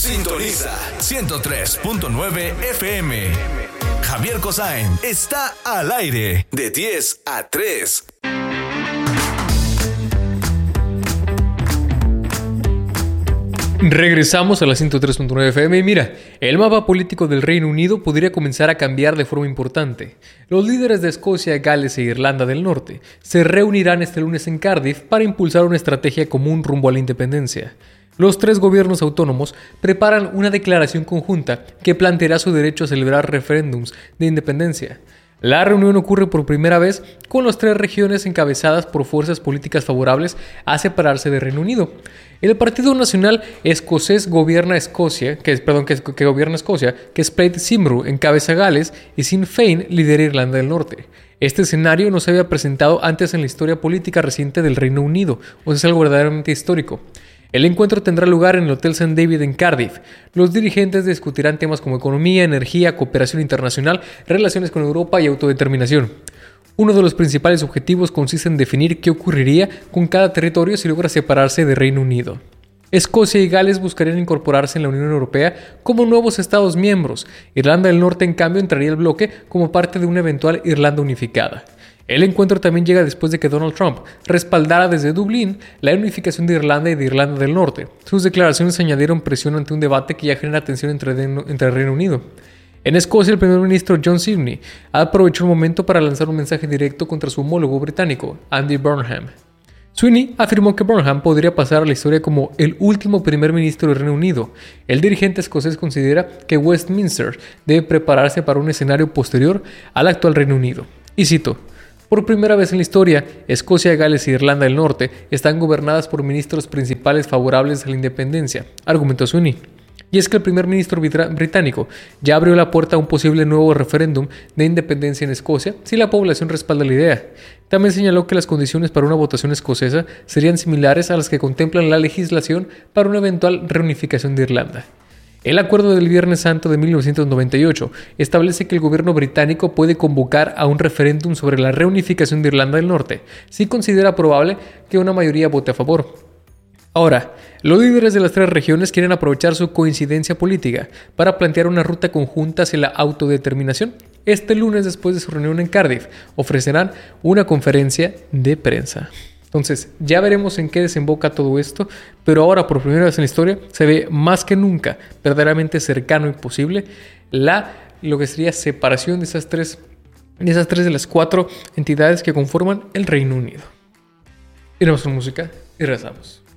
Sintoniza 103.9 FM. Javier Cosain está al aire de 10 a 3. Regresamos a la 103.9 FM y mira, el mapa político del Reino Unido podría comenzar a cambiar de forma importante. Los líderes de Escocia, Gales e Irlanda del Norte se reunirán este lunes en Cardiff para impulsar una estrategia común rumbo a la independencia. Los tres gobiernos autónomos preparan una declaración conjunta que planteará su derecho a celebrar referéndums de independencia. La reunión ocurre por primera vez con las tres regiones encabezadas por fuerzas políticas favorables a separarse del Reino Unido. El Partido Nacional Escocés gobierna Escocia, que es Plaid Cymru encabeza Gales y Sinn Féin lidera Irlanda del Norte. Este escenario no se había presentado antes en la historia política reciente del Reino Unido, o sea, es algo verdaderamente histórico. El encuentro tendrá lugar en el Hotel St. David en Cardiff. Los dirigentes discutirán temas como economía, energía, cooperación internacional, relaciones con Europa y autodeterminación. Uno de los principales objetivos consiste en definir qué ocurriría con cada territorio si logra separarse del Reino Unido. Escocia y Gales buscarían incorporarse en la Unión Europea como nuevos Estados miembros. Irlanda del Norte, en cambio, entraría al bloque como parte de una eventual Irlanda unificada. El encuentro también llega después de que Donald Trump respaldara desde Dublín la unificación de Irlanda y de Irlanda del Norte. Sus declaraciones añadieron presión ante un debate que ya genera tensión entre el Reino Unido. En Escocia, el primer ministro John Swinney aprovechó el momento para lanzar un mensaje directo contra su homólogo británico, Andy Burnham. Swinney afirmó que Burnham podría pasar a la historia como el último primer ministro del Reino Unido. El dirigente escocés considera que Westminster debe prepararse para un escenario posterior al actual Reino Unido. Y cito: por primera vez en la historia, Escocia, Gales y Irlanda del Norte están gobernadas por ministros principales favorables a la independencia, argumentó Swinney. Y es que el primer ministro británico ya abrió la puerta a un posible nuevo referéndum de independencia en Escocia si la población respalda la idea. También señaló que las condiciones para una votación escocesa serían similares a las que contemplan la legislación para una eventual reunificación de Irlanda. El acuerdo del Viernes Santo de 1998 establece que el gobierno británico puede convocar a un referéndum sobre la reunificación de Irlanda del Norte si considera probable que una mayoría vote a favor. Ahora, los líderes de las tres regiones quieren aprovechar su coincidencia política para plantear una ruta conjunta hacia la autodeterminación. Este lunes, después de su reunión en Cardiff, ofrecerán una conferencia de prensa. Entonces, ya veremos en qué desemboca todo esto, pero ahora, por primera vez en la historia, se ve más que nunca verdaderamente cercano y posible lo que sería separación de esas tres de las cuatro entidades que conforman el Reino Unido. Iremos con música y regresamos.